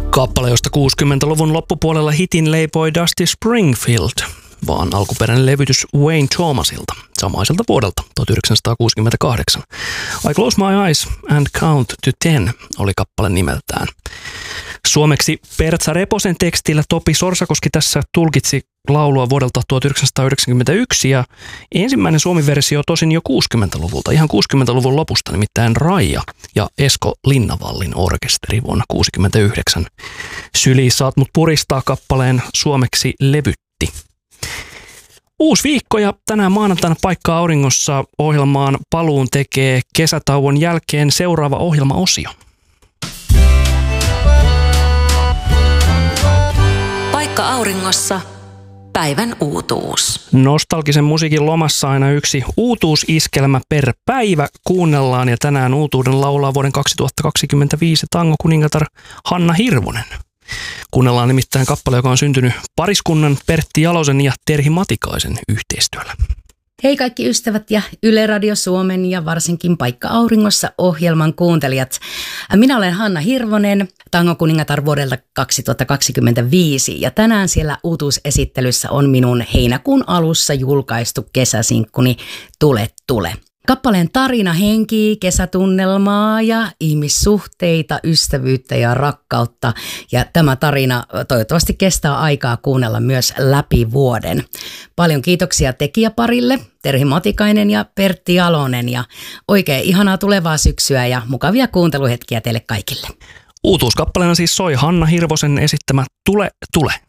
Kappale, josta 60-luvun loppupuolella hitin leipoi Dusty Springfield, vaan alkuperäinen levytys Wayne Thomasilta, samaiselta vuodelta 1968. I Close My Eyes and Count to Ten oli kappale nimeltään. Suomeksi Pertsa Reposen tekstillä Topi Sorsakoski tässä tulkitsi laulua vuodelta 1991 ja ensimmäinen suomi-versio tosin jo 60-luvulta, ihan 60-luvun lopusta, nimittäin Raija ja Esko Linnavallin orkesteri vuonna 1969. Syli saat mut puristaa kappaleen suomeksi levytti. Uusi viikko ja tänään maanantaina Paikka auringossa ohjelmaan paluun tekee kesätauon jälkeen seuraava ohjelmaosio. Paikka auringossa. Päivän uutuus. Nostalgisen musiikin lomassa aina yksi uutuusiskelmä per päivä kuunnellaan ja tänään uutuuden laulaa vuoden 2025 tangokuningatar Hanna Hirvonen. Kuunnellaan nimittäin kappale, joka on syntynyt pariskunnan Pertti Jalosen ja Terhi Matikaisen yhteistyöllä. Hei kaikki ystävät ja Yle Radio Suomen ja varsinkin Paikka auringossa ohjelman kuuntelijat. Minä olen Hanna Hirvonen, tangokuningatar vuodelta 2025 ja tänään siellä uutuusesittelyssä on minun heinäkuun alussa julkaistu kesäsinkkuni Tule tule. Kappaleen tarina henkii kesätunnelmaa ja ihmissuhteita, ystävyyttä ja rakkautta. Ja tämä tarina toivottavasti kestää aikaa kuunnella myös läpi vuoden. Paljon kiitoksia tekijäparille, Terhi Matikainen ja Pertti Jalonen. Ja oikein ihanaa tulevaa syksyä ja mukavia kuunteluhetkiä teille kaikille. Uutuuskappaleena siis soi Hanna Hirvosen esittämä Tule tule.